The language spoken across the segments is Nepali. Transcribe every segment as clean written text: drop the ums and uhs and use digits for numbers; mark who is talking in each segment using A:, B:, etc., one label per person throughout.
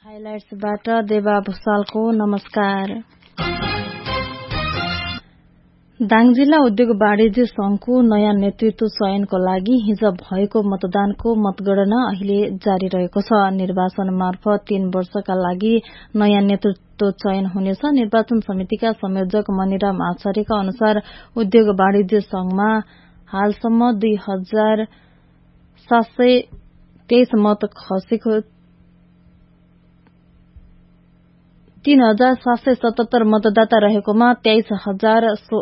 A: हाइलाइट्सबाट देवा भुसालको नमस्कार। दाङ जिल्ला उद्योग वाणिज्य संघको नयाँ नेतृत्व चयनको लागि हिज भएको मतदानको मतगणना अहिले जारी रहेको छ। निर्वाचन मार्फत 3 वर्षका लागि नयाँ नेतृत्व चयन हुनेछ। निर्वाचन समितिका संयोजक मनिराम आचार्यका अनुसार उद्योग वाणिज्य संघमा हालसम्म 2723 मत खसेको 3777 मतदाता रहेकोमा 23,000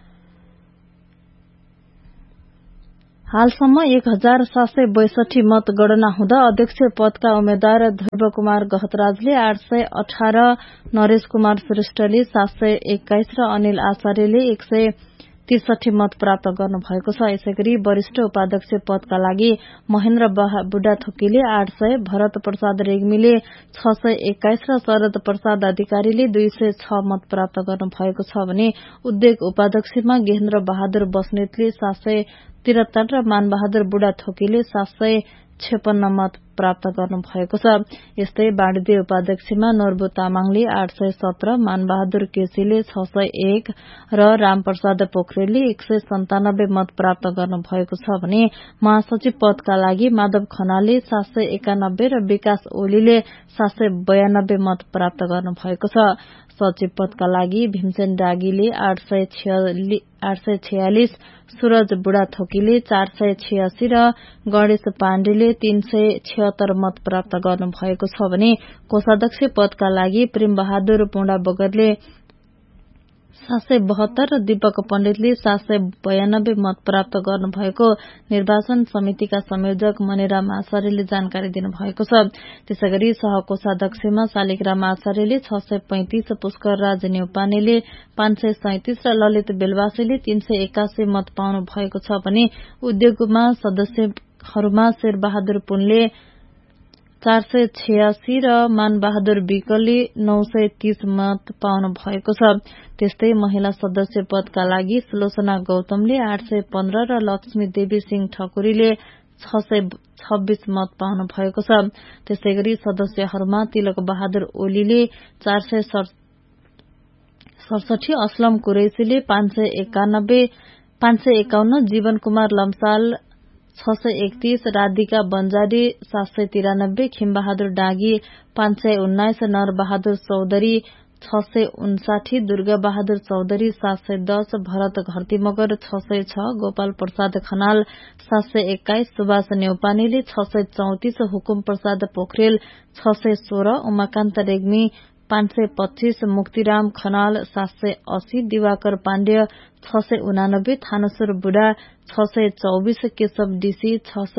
A: हालसम्म 1762 मत गणना हुँदा अध्यक्ष पदका उम्मेद्वार ध्रुव कुमार गहतराजले 818, नरेश कुमार श्रेष्ठले 721 र अनिल आचार्यले 163 मत प्राप्त गर्नुभएको छ। यसैगरी वरिष्ठ उपाध्यक्ष पदका लागि महेन्द्र बुढाथोकीले 800, भरत प्रसाद रेग्मीले 621 र शरद प्रसाद अधिकारीले 206 मत प्राप्त गर्नुभएको छ भने उद्योग उपाध्यक्षमा गेहेन्द्र बहादुर बस्नेतले 773 र मानबहादुर बुढाथोकीले 756 मत प्राप्त गर्नुभएको छ। यस्तै वाणिज्य उपाध्यक्षमा नोर्बु तामाङले 817, मानबहादुर केसीले 601 र रामप्रसाद पोखरेलले 197 मत प्राप्त गर्नुभएको छ भने महासचिव पदका लागि माधव खनालले 791 र विकास ओलीले 792 मत प्राप्त गर्नुभएको छ। सचिव पदका लागि भीमसेन डागीले 846, सूरज बुढाथोकीले 486 र गणेश पाण्डेले 376 मत प्राप्त गर्नुभएको छ भने कोषाध्यक्ष पदका लागि प्रेम बहादुर पुण्डा बगरले 772 र दीपक पण्डितले 792 मत प्राप्त गर्नुभएको निर्वाचन समितिका संयोजक मनिराम आचार्यले जानकारी दिनुभएको छ। त्यसैगरी सहकोषाध्यक्षमा शालिग्राम आचार्यले 635, पुष्कर राज न्यौपानेले 537 र ललित बेलवासीले 381 मत पाउनु भएको छ भने उद्योगमा सदस्यहरूमा शेरबहादुर पुनले 486 र मानबहादुर विकले 930 मत पाउनु भएको छ। त्यस्तै महिला सदस्य पदका लागि सुलोचना गौतमले 815 र लक्ष्मी देवी सिंह ठकुरीले 626 मत पाउनु भएको छ। त्यसैगरी सदस्यहरूमा तिलक बहादुर ओलीले 467, असलम कुरैशीले 551, जीवन कुमार लम्साल 631, राधिका बन्जारी 793, खिमबहादुर डाँगी 519, नरबहादुर चौधरी 659, दुर्गा बहादुर चौधरी 710, भरत घरती मगर 606, गोपाल प्रसाद खनाल 721, सुभाष न्यौपानेले 634, हुकुम प्रसाद पोखरेल 616, उमाकान्त रेग्मी 525, मुक्तिराम खनाल 780, दिवाकर पाण्ड्य 689, थानेश्वर बुढा 624, केशव डीसी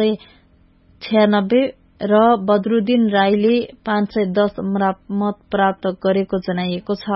A: 696 र बदरुद्दिन राईले 510 मत प्राप्त गरेको जनाइएको छ।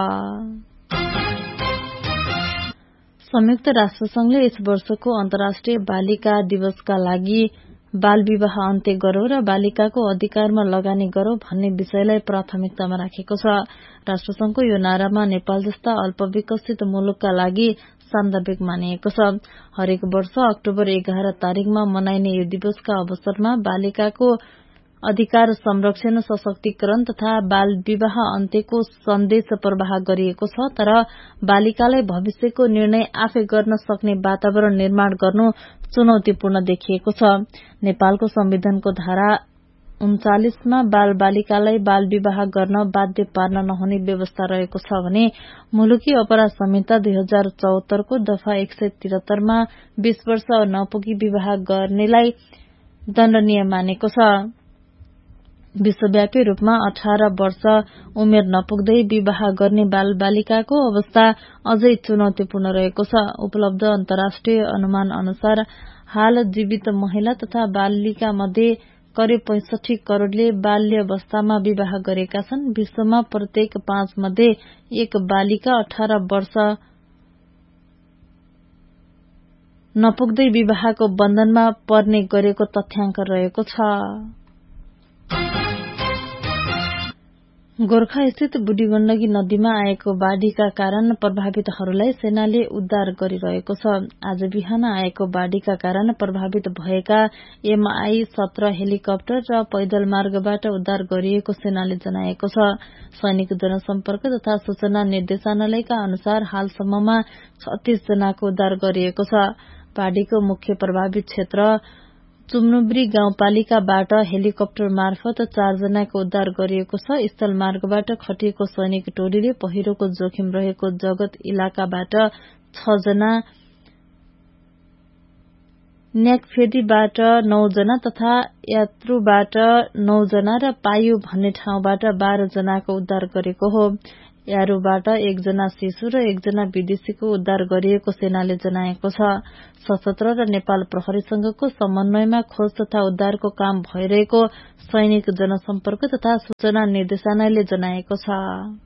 A: संयुक्त राष्ट्रसंघले यस वर्षको अन्तर्राष्ट्रिय बालिका दिवसका लागि बाल विवाह अन्त्य गरौ र बालिकाको अधिकारमा लगानी गरौ भन्ने विषयलाई प्राथमिकतामा राखेको छ। राष्ट्रसंघको यो नारामा नेपाल जस्ता अल्पविकसित मुलुकका लागि सान्दर्भिक मानिएको छ। हरेक वर्ष अक्टोबर 11 तारिकमा मनाइने यो दिवसका अवसरमा बालिकाको अधिकार संरक्षण, सशक्तिकरण तथा बाल विवाह अन्त्यको सन्देश प्रवाह गरिएको छ। तर बालिकालाई भविष्यको निर्णय आफै गर्न सक्ने वातावरण निर्माण गर्नु चुनौतीपूर्ण देखिएको छ। नेपालको संविधानको धारा 39 मा बाल बालिकालाई बाल विवाह गर्न बाध्य पार्न नहुने व्यवस्था रहेको छ भने मुलुकी अपराध संहिता 2074 को दफा 173 मा 20 वर्ष नपुगी विवाह गर्नेलाई दण्डनीय मानेको छ। विश्वव्यापी रूपमा 18 वर्ष उमेर नपुग्दै विवाह गर्ने बाल बालिकाको अवस्था अझै चुनौतीपूर्ण रहेको छ। उपलब्ध अन्तर्राष्ट्रिय अनुमान अनुसार हाल जीवित महिला तथा बालिका मध्ये करिब 65 करोड़ले बाल्य अवस्थामा विवाह गरेका छन्। विश्वमा प्रत्येक 5 मध्ये 1 बालिका 18 वर्ष नपुग्दै विवाहको बन्धनमा पर्ने गरेको तथ्याङ्क रहेको छ। गोर्खा स्थित बुढी गण्डकी नदीमा आएको बाढ़ीका कारण प्रभावितहरूलाई सेनाले उद्धार गरिरहेको छ। आज बिहान आएको बाढ़ीका कारण प्रभावित भएका MI-17 हेलिकप्टर र पैदल मार्गबाट उद्धार गरिएको सेनाले जनाएको छ। सैनिक जनसम्पर्क तथा सूचना निर्देशनालयका अनुसार हालसम्ममा 36 जनाको उद्धार गरिएको छ। बाढ़ीको मुख्य प्रभावित क्षेत्र चुम्नुब्री गाउँपालिकाबाट हेलिकप्टर मार्फत 4 जनाको उद्धार गरिएको छ। स्थल मार्गबाट खटिएको सैनिक टोलीले पहिरोको जोखिम रहेको जगत इलाकाबाट 6 जना, न्याकफेदीबाट 9 जना तथा यात्रुबाट 9 जना र पायु भन्ने ठाउँबाट 12 जनाको उद्धार गरेको हो। यारूबाट 1 जना शिशु र 1 जना विदेशीको उद्धार गरिएको सेनाले जनाएको छ। सशस्त्र र नेपाल प्रहरीसँगको समन्वयमा खोज तथा उद्धारको काम भइरहेको सैनिक जनसम्पर्क तथा सूचना निर्देशनालयले जनाएको छ।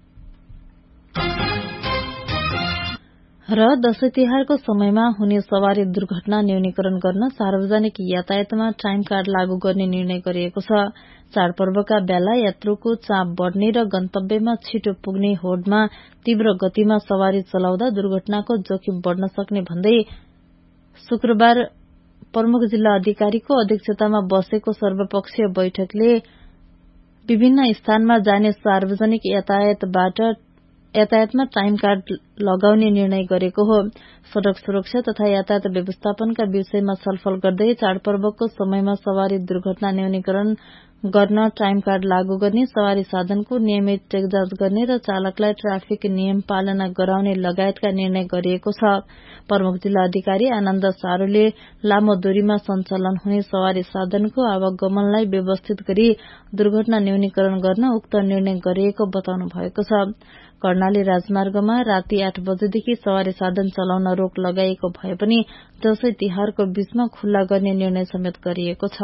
A: र दशैं तिहारको समयमा हुने सवारी दुर्घटना न्यूनीकरण गर्न सार्वजनिक यातायातमा टाइम कार्ड लागू गर्ने निर्णय गरिएको छ। चाडपर्वका बेला यात्रुको चाप बढ़ने र गन्तव्यमा छिटो पुग्ने होडमा तीव्र गतिमा सवारी चलाउँदा दुर्घटनाको जोखिम बढ़न सक्ने भन्दै शुक्रबार प्रमुख जिल्ला अधिकारीको अध्यक्षतामा बसेको सर्वपक्षीय बैठकले विभिन्न स्थानमा जाने सार्वजनिक यातायातमा टाइम कार्ड लगाउने निर्णय गरेको हो। सड़क सुरक्षा तथा यातायात व्यवस्थापनका विषयमा छलफल गर्दै चाडपर्वको समयमा सवारी दुर्घटना न्यूनीकरण गर्न टाइम कार्ड लागू गर्ने, सवारी साधनको नियमित चेक जाँच गर्ने र चालकलाई ट्राफिक नियम पालना गराउने लगायतका निर्णय गरिएको छ। प्रमुख जिल्ला अधिकारी आनन्द सारूले लामो दूरीमा सञ्चालन हुने सवारी साधनको आवागमनलाई व्यवस्थित गरी दुर्घटना न्यूनीकरण गर्न उक्त निर्णय गरिएको बताउनु भएको छ। कर्णाली राजमार्गमा राति 8 बजेदेखि सवारी साधन चलाउन रोक लगाइएको भए पनि दशैं तिहारको बीचमा खुल्ला गर्ने निर्णय समेत गरिएको छ।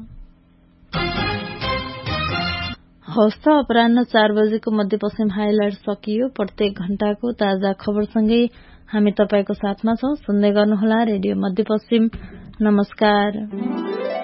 A: हवस् त, अपराह्न 4 बजेको मध्यपश्चिम हाइलाइट सकियो। प्रत्येक घण्टाको ताजा खबरसँगै हामी तपाईको साथमा छौं। सुन्दै गर्नुहोला रेडियो मध्यपश्चिम। नमस्कार।